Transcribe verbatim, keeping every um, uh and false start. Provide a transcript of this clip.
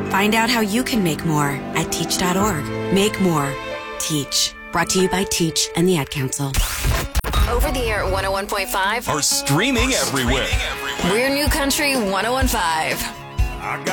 Find out how you can make more at teach dot org. Make more. Teach. Brought to you by Teach and the Ad Council. Over the air at one oh one point five. Or streaming everywhere. We're New Country one oh one point five.